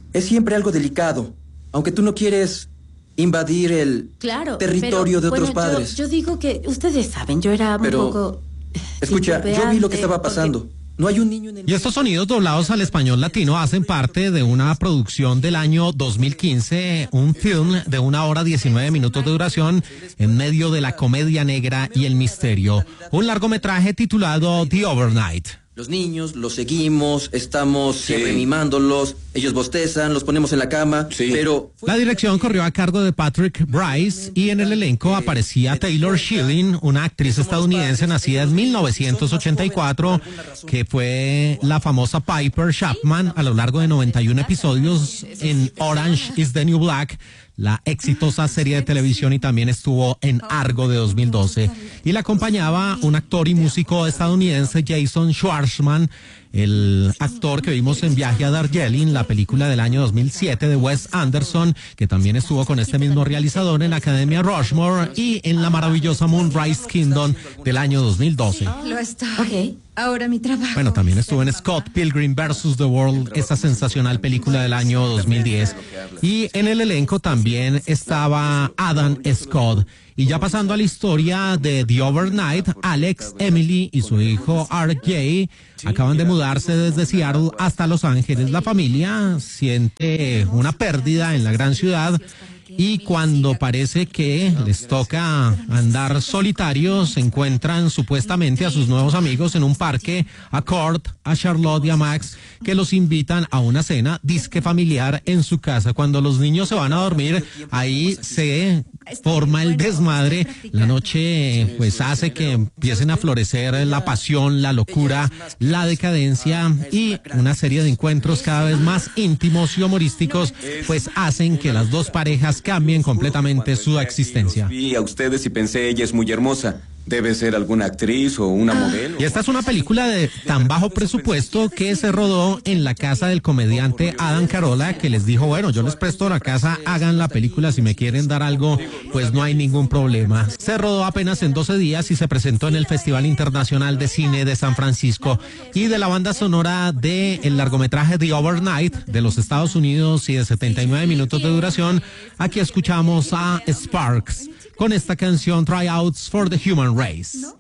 es siempre algo delicado, aunque tú no quieres invadir el territorio de otros padres. Yo digo que ustedes saben, yo era un poco... Escucha, yo vi lo que estaba pasando. No hay un niño en el... Y estos sonidos doblados al español latino hacen parte de una producción del año 2015, un film de 1 hora 19 minutos de duración en medio de la comedia negra y el misterio. Un largometraje titulado The Overnight. Los niños, los seguimos, estamos siempre mimándolos, ellos bostezan, los ponemos en la cama, pero... La dirección corrió a cargo de Patrick Brice y en el elenco aparecía Taylor Schilling, una actriz estadounidense nacida en 1984, que fue la famosa Piper Chapman a lo largo de 91 episodios en Orange is the New Black, la exitosa serie de televisión, y también estuvo en Argo de 2012. Y la acompañaba un actor y músico estadounidense, Jason Schwartzman, el actor que vimos en Viaje a Darjeeling, la película del año 2007 de Wes Anderson, que también estuvo con este mismo realizador en la Academia Rushmore y en la maravillosa Moonrise Kingdom del año 2012. Lo está. Ahora mi trabajo. Bueno, también estuvo en Scott Pilgrim vs. The World, esa sensacional película del año 2010. Y en el elenco también estaba Adam Scott. Y ya pasando a la historia de The Overnight, Alex, Emily y su hijo RJ acaban de mudarse desde Seattle hasta Los Ángeles. La familia siente una pérdida en la gran ciudad y cuando parece que les toca andar solitarios, encuentran supuestamente a sus nuevos amigos en un parque, a Kurt, a Charlotte y a Max, que los invitan a una cena disque familiar en su casa. Cuando los niños se van a dormir, ahí se forma el desmadre. La noche pues hace que empiecen a florecer la pasión, la locura, la decadencia, y una serie de encuentros cada vez más íntimos y humorísticos pues hacen que las dos parejas cambien completamente su existencia. Vi a ustedes y pensé, ella es muy hermosa. Debe ser alguna actriz o una modelo. Y esta es una película de tan bajo presupuesto que se rodó en la casa del comediante Adam Carolla, que les dijo, bueno, yo les presto la casa, hagan la película, si me quieren dar algo, pues no hay ningún problema. Se rodó apenas en 12 días y se presentó en el Festival Internacional de Cine de San Francisco. Y de la banda sonora del largometraje The Overnight de los Estados Unidos y de 79 minutos de duración, aquí escuchamos a Sparks con esta canción Tryouts for the Human Race.